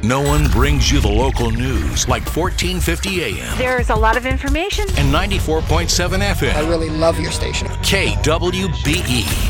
No one brings you the local news like 1450 AM There's a lot of information. and 94.7 FM. I really love your station. KWBE.